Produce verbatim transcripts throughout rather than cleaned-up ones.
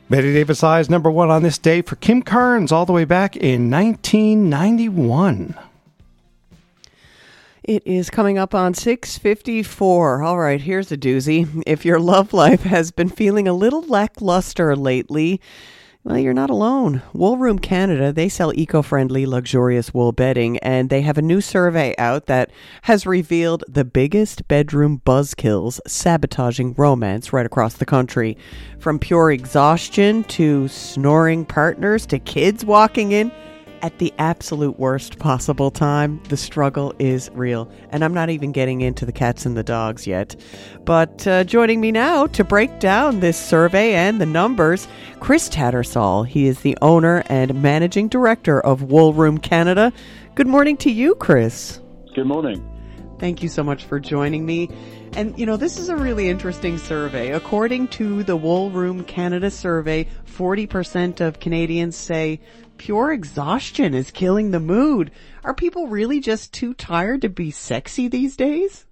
Betty Davis Eyes number one on this day for Kim Carnes all the way back in nineteen ninety-one. It is coming up on six fifty-four. All right, here's a doozy. If your love life has been feeling a little lackluster lately, well, you're not alone. Wool Room Canada, they sell eco-friendly, luxurious wool bedding, and they have a new survey out that has revealed the biggest bedroom buzzkills sabotaging romance right across the country. From pure exhaustion to snoring partners to kids walking in at the absolute worst possible time. The struggle is real. And I'm not even getting into the cats and the dogs yet. But uh, joining me now to break down this survey and the numbers, Chris Tattersall. He is the owner and managing director of Wool Room Canada. Good morning to you, Chris. Good morning. Thank you so much for joining me. And, you know, this is a really interesting survey. According to the Wool Room Canada survey, forty percent of Canadians say pure exhaustion is killing the mood. Are people really just too tired to be sexy these days?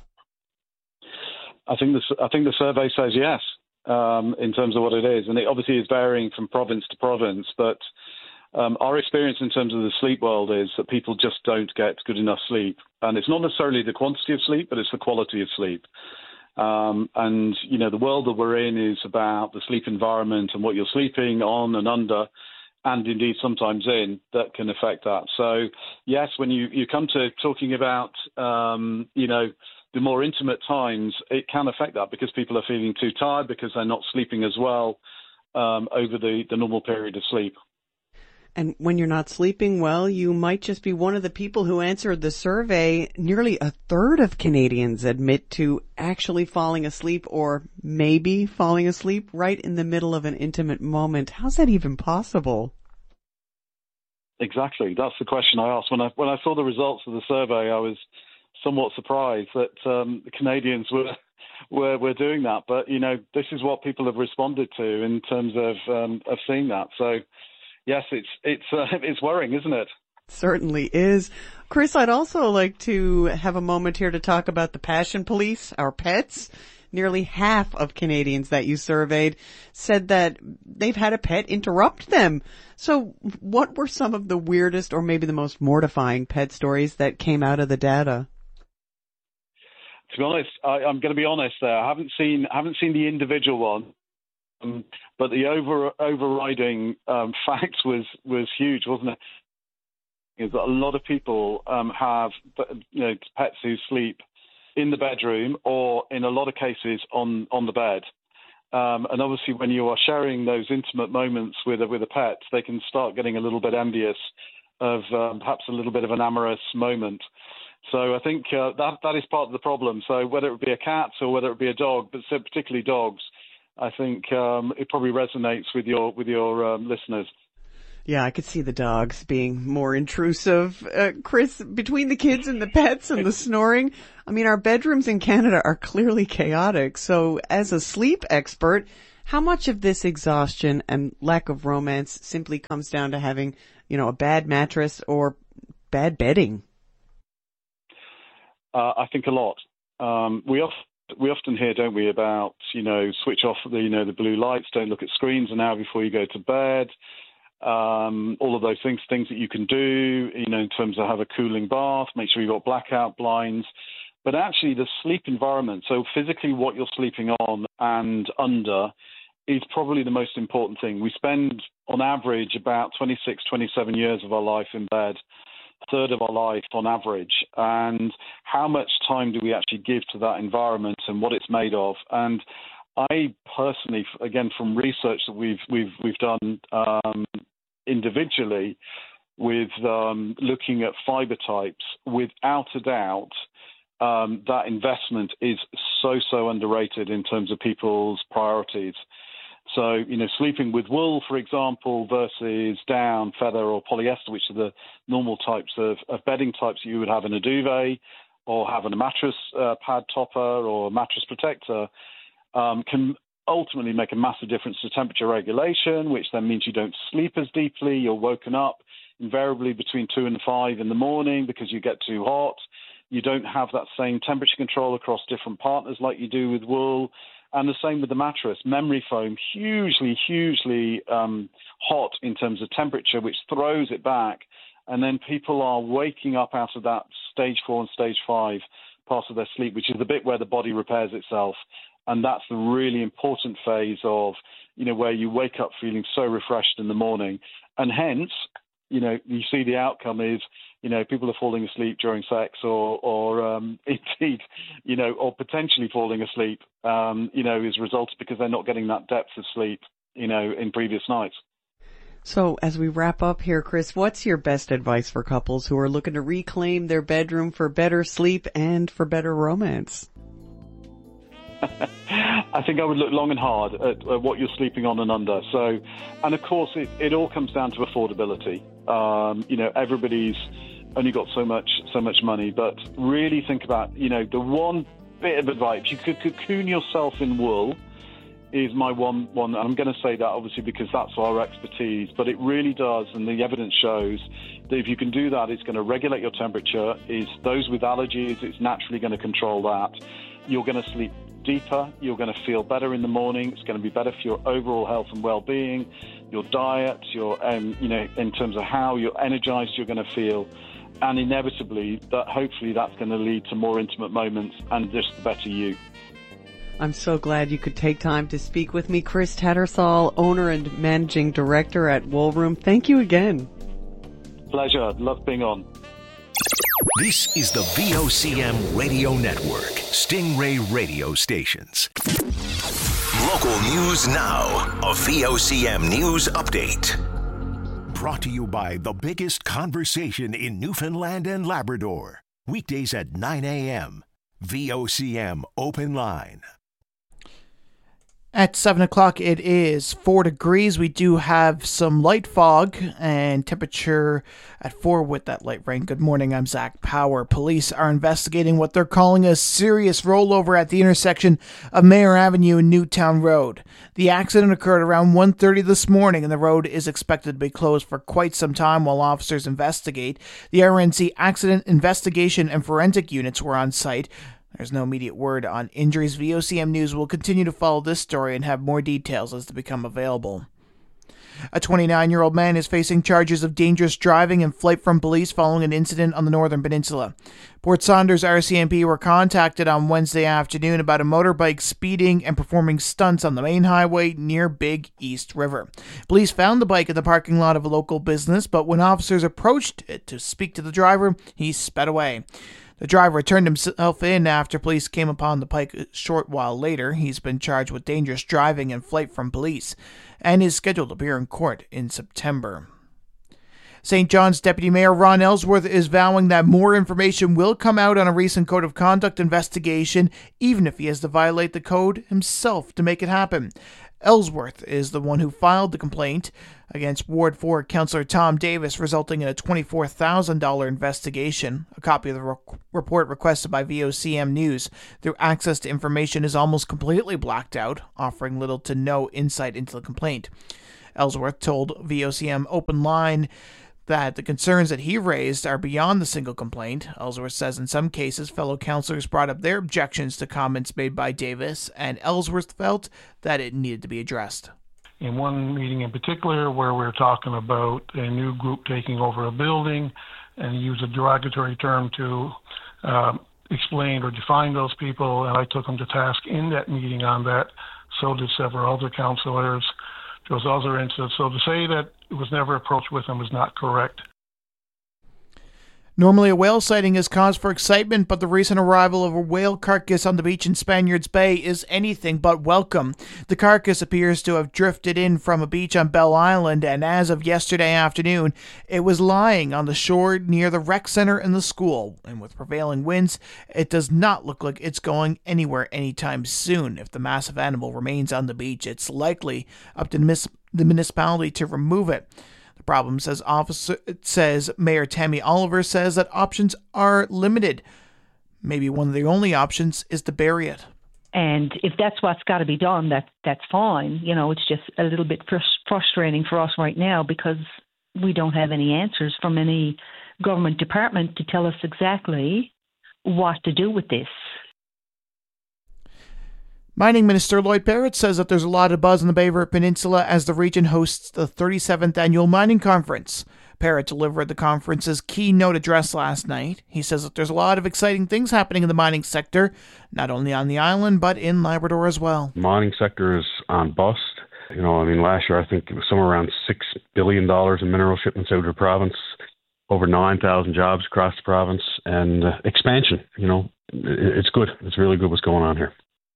I think the, I think the survey says yes, um, in terms of what it is. And it obviously is varying from province to province. But um, our experience in terms of the sleep world is that people just don't get good enough sleep. And it's not necessarily the quantity of sleep, but it's the quality of sleep. Um, and, you know, the world that we're in is about the sleep environment and what you're sleeping on and under, and indeed sometimes in, that can affect that. So, yes, when you, you come to talking about, um, you know, the more intimate times, it can affect that because people are feeling too tired because they're not sleeping as well um, over the, the normal period of sleep. And when you're not sleeping well, you might just be one of the people who answered the survey. Nearly a third of Canadians admit to actually falling asleep or maybe falling asleep right in the middle of an intimate moment. How's that even possible? Exactly. That's the question I asked. When I when I saw the results of the survey, I was somewhat surprised that um, the Canadians were, were were doing that. But, you know, this is what people have responded to in terms of um, of seeing that. So, yes, it's it's uh, it's worrying, isn't it? Certainly is. Chris, I'd also like to have a moment here to talk about the Passion Police, our pets. Nearly half of Canadians that you surveyed said that they've had a pet interrupt them. So what were some of the weirdest or maybe the most mortifying pet stories that came out of the data? To be honest, I, I'm going to be honest there. I haven't seen I haven't seen the individual one. Um, but the over, overriding um, fact was, was huge, wasn't it? Is that a lot of people um, have, you know, pets who sleep in the bedroom or, in a lot of cases, on, on the bed. Um, and obviously, when you are sharing those intimate moments with a, with a pet, they can start getting a little bit envious of um, perhaps a little bit of an amorous moment. So I think uh, that that is part of the problem. So whether it be a cat or whether it be a dog, but particularly dogs, I think um, it probably resonates with your with your um, listeners. Yeah, I could see the dogs being more intrusive. Uh, Chris, between the kids and the pets and the snoring, I mean, our bedrooms in Canada are clearly chaotic. So as a sleep expert, how much of this exhaustion and lack of romance simply comes down to having, you know, a bad mattress or bad bedding? Uh, I think a lot. Um, we often We often hear, don't we, about, you know, switch off the, you know, the blue lights, don't look at screens an hour before you go to bed. Um, all of those things, things that you can do, you know, in terms of have a cooling bath, make sure you've got blackout blinds. But actually the sleep environment, so physically what you're sleeping on and under, is probably the most important thing. We spend on average about twenty-six, twenty-seven years of our life in bed, a third of our life on average. And how much time do we actually give to that environment and what it's made of? And I personally, again, from research that we've we've we've done um, individually with um, looking at fiber types, without a doubt, um, that investment is so, so underrated in terms of people's priorities. So, you know, sleeping with wool, for example, versus down, feather, or polyester, which are the normal types of, of bedding types you would have in a duvet or have in a mattress uh, pad topper or a mattress protector, um, can ultimately make a massive difference to temperature regulation, which then means you don't sleep as deeply. You're woken up invariably between two and five in the morning because you get too hot. You don't have that same temperature control across different partners like you do with wool. And the same with the mattress. Memory foam, hugely, hugely um, hot in terms of temperature, which throws it back. And then people are waking up out of that stage four and stage five part of their sleep, which is the bit where the body repairs itself. And that's the really important phase of, you know, where you wake up feeling so refreshed in the morning. And hence, you know, you see the outcome is, you know, people are falling asleep during sex or, or um, indeed, you know, or potentially falling asleep, um, you know, as a result because they're not getting that depth of sleep, you know, in previous nights. So as we wrap up here, Chris, what's your best advice for couples who are looking to reclaim their bedroom for better sleep and for better romance? I think I would look long and hard at, at what you're sleeping on and under. So, and of course, it, it all comes down to affordability. Um, you know, everybody's only got so much so much money, but really think about, you know, the one bit of advice. If you could cocoon yourself in wool, is my one one. I'm going to say that obviously because that's our expertise, but it really does, and the evidence shows that if you can do that, it's going to regulate your temperature. Is those with allergies, it's naturally going to control that. You're going to sleep deeper. You're going to feel better in the morning. It's going to be better for your overall health and well-being, your diet, your um, you know, in terms of how you're energized, you're going to feel. And inevitably, that hopefully that's going to lead to more intimate moments and just the better you. I'm so glad you could take time to speak with me, Chris Tattersall, owner and managing director at Wool Room. Thank you again. Pleasure. Love being on. This is the V O C M Radio Network, Stingray Radio Stations. Local news now, a V O C M News Update. Brought to you by the biggest conversation in Newfoundland and Labrador. Weekdays at nine a.m. V O C M Open Line. At seven o'clock, it is four degrees. We do have some light fog and temperature at four with that light rain. Good morning, I'm Zach Power. Police are investigating what they're calling a serious rollover at the intersection of Mayor Avenue and Newtown Road. The accident occurred around one thirty this morning, and the road is expected to be closed for quite some time while officers investigate. The R N C Accident Investigation and Forensic Units were on site. There's no immediate word on injuries. V O C M News will continue to follow this story and have more details as they become available. A twenty-nine-year-old man is facing charges of dangerous driving and flight from police following an incident on the Northern Peninsula. Port Saunders R C M P were contacted on Wednesday afternoon about a motorbike speeding and performing stunts on the main highway near Big East River. Police found the bike in the parking lot of a local business, but when officers approached it to speak to the driver, he sped away. The driver turned himself in after police came upon the bike a short while later. He's been charged with dangerous driving and flight from police and is scheduled to appear in court in September. Saint John's Deputy Mayor Ron Ellsworth is vowing that more information will come out on a recent code of conduct investigation, even if he has to violate the code himself to make it happen. Ellsworth is the one who filed the complaint against Ward four Councillor Tom Davis, resulting in a twenty-four thousand dollars investigation. A copy of the re- report requested by V O C M News. Their access to information is almost completely blacked out, offering little to no insight into the complaint. Ellsworth told V O C M Open Line that the concerns that he raised are beyond the single complaint. Ellsworth says in some cases, fellow councillors brought up their objections to comments made by Davis, and Ellsworth felt that it needed to be addressed. In one meeting in particular where we were talking about a new group taking over a building, and he used a derogatory term to uh, explain or define those people, and I took him to task in that meeting on that. So did several other councillors. There was other incidents. So to say that it was never approached with him is not correct. Normally a whale sighting is cause for excitement, but the recent arrival of a whale carcass on the beach in Spaniards Bay is anything but welcome. The carcass appears to have drifted in from a beach on Bell Island, and as of yesterday afternoon, it was lying on the shore near the rec center and the school. And with prevailing winds, it does not look like it's going anywhere anytime soon. If the massive animal remains on the beach, it's likely up to the municipality to remove it. The problem, says officer says Mayor Tammy Oliver, says that options are limited. Maybe one of the only options is to bury it. And if that's what's got to be done, that that's fine. You know, it's just a little bit frus- frustrating for us right now because we don't have any answers from any government department to tell us exactly what to do with this. Mining Minister Lloyd Barrett says that there's a lot of buzz in the Bay River Peninsula as the region hosts the thirty-seventh Annual Mining Conference. Barrett delivered the conference's keynote address last night. He says that there's a lot of exciting things happening in the mining sector, not only on the island, but in Labrador as well. The mining sector is on bust. You know, I mean, last year I think it was somewhere around six billion dollars in mineral shipments out of the province, over nine thousand jobs across the province, and uh, expansion. You know, it, it's good. It's really good what's going on here.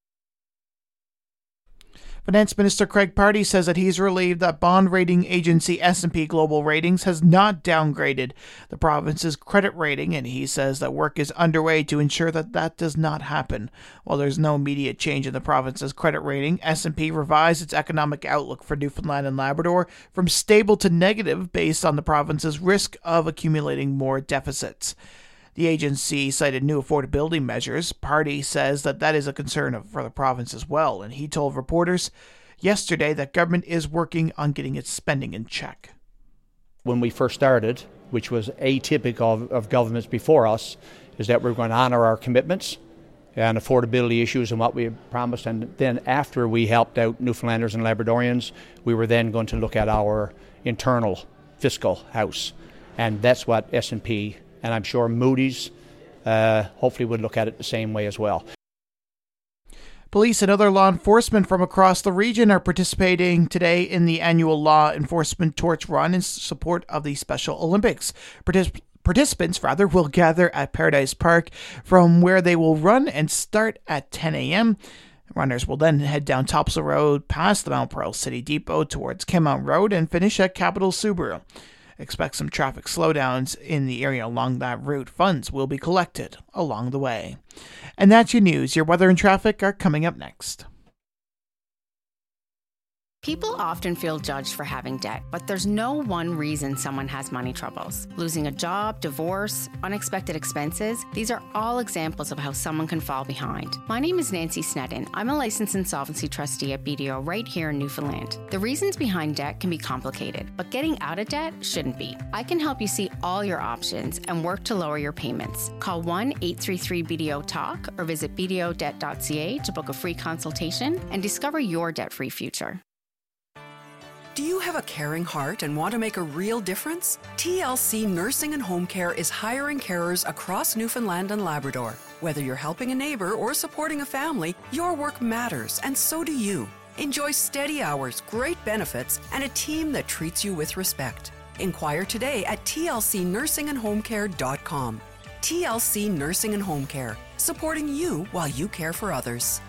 Finance Minister Craig Pardy says that he's relieved that bond rating agency S and P Global Ratings has not downgraded the province's credit rating, and he says that work is underway to ensure that that does not happen. While there's no immediate change in the province's credit rating, S and P revised its economic outlook for Newfoundland and Labrador from stable to negative based on the province's risk of accumulating more deficits. The agency cited new affordability measures. Pardy says that that is a concern for the province as well, and he told reporters yesterday that government is working on getting its spending in check. When we first started, which was atypical of, of governments before us, is that we're going to honour our commitments and affordability issues and what we promised, and then after we helped out Newfoundlanders and Labradorians, we were then going to look at our internal fiscal house, and that's what S and P and I'm sure Moody's uh, hopefully would look at it the same way as well. Police and other law enforcement from across the region are participating today in the annual Law Enforcement Torch Run in support of the Special Olympics. Particip- participants rather will gather at Paradise Park, from where they will run and start at ten a.m. Runners will then head down Topsail Road past the Mount Pearl City Depot towards Kenmount Road and finish at Capital Subaru. Expect some traffic slowdowns in the area along that route. Funds will be collected along the way. And that's your news. Your weather and traffic are coming up next. People often feel judged for having debt, but there's no one reason someone has money troubles. Losing a job, divorce, unexpected expenses, these are all examples of how someone can fall behind. My name is Nancy Sneddon. I'm a licensed insolvency trustee at B D O right here in Newfoundland. The reasons behind debt can be complicated, but getting out of debt shouldn't be. I can help you see all your options and work to lower your payments. Call one eight three three B D O talk or visit b d o debt dot c a to book a free consultation and discover your debt-free future. Do you have a caring heart and want to make a real difference? T L C Nursing and Home Care is hiring carers across Newfoundland and Labrador. Whether you're helping a neighbor or supporting a family, your work matters, and so do you. Enjoy steady hours, great benefits, and a team that treats you with respect. Inquire today at t l c nursing and home care dot com. T L C Nursing and Home Care, supporting you while you care for others.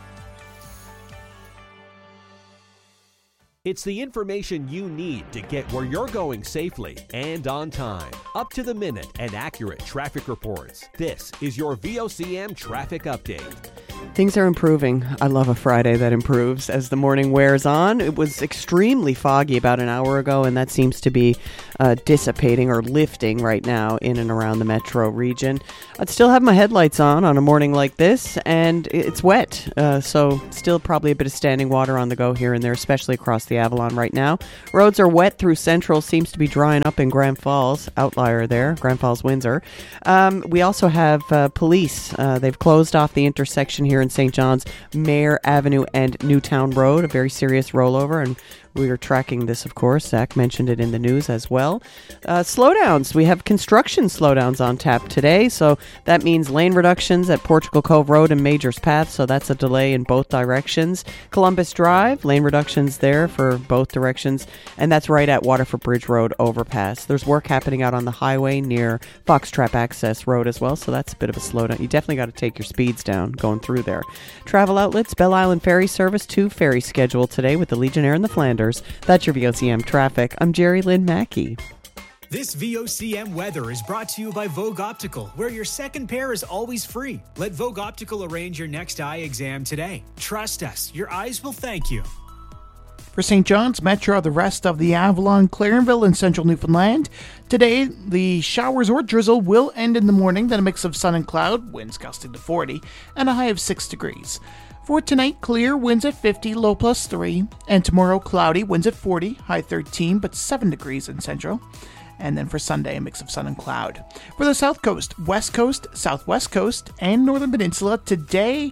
It's the information you need to get where you're going safely and on time. Up to the minute and accurate traffic reports. This is your V O C M Traffic Update. Things are improving. I love a Friday that improves as the morning wears on. It was extremely foggy about an hour ago, and that seems to be uh, dissipating or lifting right now in and around the metro region. I'd still have my headlights on on a morning like this, and it's wet, uh, so still probably a bit of standing water on the go here and there, especially across the Avalon right now. Roads are wet through Central, seems to be drying up in Grand Falls, outlier there, Grand Falls, Windsor. Um, we also have uh, police. Uh, they've closed off the intersection here in Saint John's, Mayor Avenue and Newtown Road, a very serious rollover, and we are tracking this, of course. Zach mentioned it in the news as well. Uh, slowdowns. We have construction slowdowns on tap today, so that means lane reductions at Portugal Cove Road and Majors Path, so that's a delay in both directions. Columbus Drive, lane reductions there for both directions, and that's right at Waterford Bridge Road overpass. There's work happening out on the highway near Foxtrap Access Road as well, so that's a bit of a slowdown. You definitely got to take your speeds down going through there. Travel outlets, Belle Island Ferry Service, two ferry scheduled today with the Legionnaire and the Flanders. That's your V O C M traffic. I'm Jerry Lynn Mackey. This V O C M weather is brought to you by Vogue Optical, where your second pair is always free. Let Vogue Optical arrange your next eye exam today. Trust us, your eyes will thank you. For Saint John's Metro, the rest of the Avalon, Clarenville, and central Newfoundland, today the showers or drizzle will end in the morning, then a mix of sun and cloud, winds gusting to forty, and a high of six degrees. For tonight, clear, winds at fifty, low plus three. And tomorrow, cloudy, winds at forty, high thirteen, but seven degrees in central. And then for Sunday, a mix of sun and cloud. For the south coast, west coast, southwest coast, and northern peninsula, today,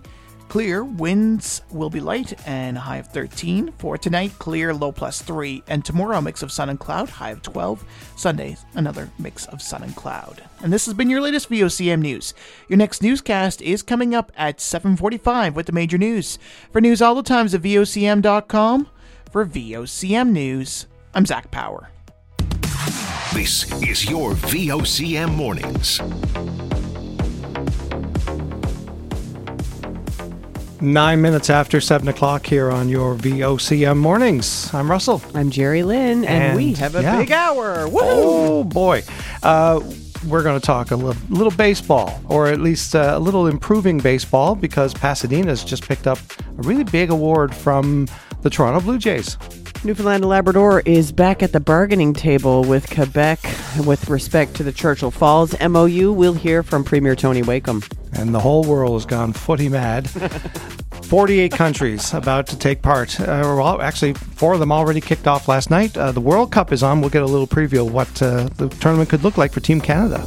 clear. Winds will be light and high of thirteen. For tonight, clear, low plus three. And tomorrow, a mix of sun and cloud, high of twelve. Sunday, another mix of sun and cloud. And this has been your latest V O C M News. Your next newscast is coming up at seven forty-five with the major news. For news all the times at V O C M dot com. For V O C M News, I'm Zach Power. This is your V O C M Mornings. Nine minutes after seven o'clock here on your V O C M Mornings. I'm Russell. I'm Jerry Lynn, and, And, we have a yeah. big hour. Woo! Oh, boy. Uh, we're going to talk a little, little baseball, or at least uh, a little improving baseball, because Pasadena's just picked up a really big award from the Toronto Blue Jays. Newfoundland and Labrador is back at the bargaining table with Quebec with respect to the Churchill Falls M O U. We'll hear from Premier Tony Wakeham. And the whole world has gone footy mad. forty-eight countries about to take part. Uh, well, actually, four of them already kicked off last night. Uh, the World Cup is on. We'll get a little preview of what uh, the tournament could look like for Team Canada.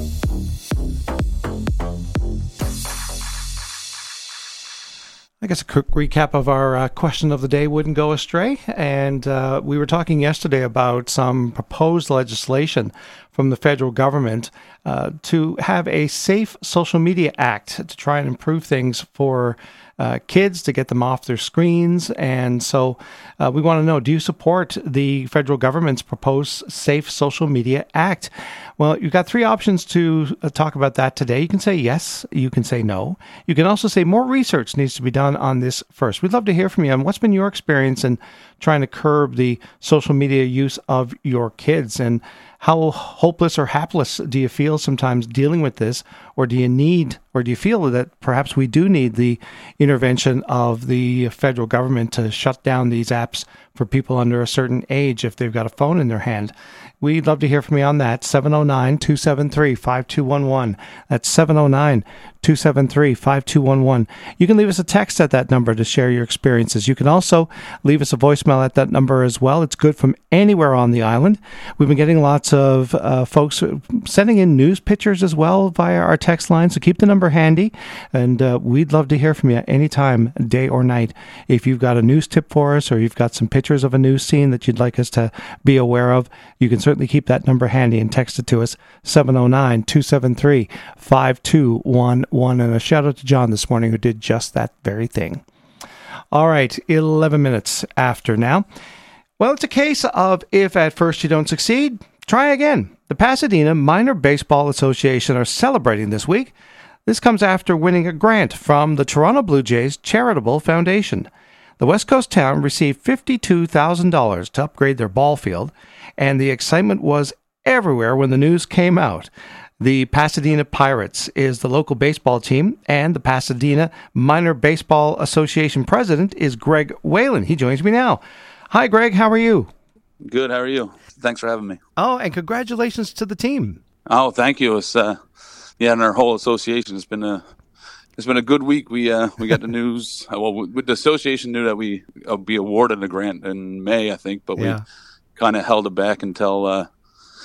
I guess a quick recap of our uh, question of the day wouldn't go astray. And uh, we were talking yesterday about some proposed legislation from the federal government uh, to have a safe social media act to try and improve things for uh, kids, to get them off their screens. And so uh, we want to know, do you support the federal government's proposed Safe Social Media Act? Well, you've got three options to uh, talk about that today. You can say yes, you can say no. You can also say more research needs to be done on this first. We'd love to hear from you on what's been your experience in trying to curb the social media use of your kids, and how hopeless or hapless do you feel sometimes dealing with this, or do you need, or do you feel that perhaps we do need the intervention of the federal government to shut down these apps for people under a certain age if they've got a phone in their hand? We'd love to hear from you on that. seven oh nine, two seven three, five two one one. That's seven oh nine, two seven three, five two one one. You can leave us a text at that number to share your experiences. You can also leave us a voicemail at that number as well. It's good from anywhere on the island. We've been getting lots of uh, folks sending in news pictures as well via our text line, so keep the number handy, and uh, we'd love to hear from you anytime, day or night. If you've got a news tip for us, or you've got some pictures of a news scene that you'd like us to be aware of, you can certainly keep that number handy and text it to us, seven oh nine, two seven three, five two one one. And a shout out to John this morning who did just that very thing. All right, eleven minutes after now. Well, it's a case of if at first you don't succeed, try again. The Pasadena Minor Baseball Association are celebrating this week. This comes after winning a grant from the Toronto Blue Jays Charitable Foundation. The West Coast town received fifty-two thousand dollars to upgrade their ball field, and the excitement was everywhere when the news came out. The Pasadena Pirates is the local baseball team, and the Pasadena Minor Baseball Association president is Greg Whalen. He joins me now. Hi, Greg. How are you? Good. How are you? Thanks for having me. Oh, and congratulations to the team. Oh, thank you. It's uh, yeah, and our whole association has been a it's been a good week. We uh, we got the news. Well, with the association knew that we uh, be awarded a grant in May, I think, but Yeah. we kind of held it back until uh,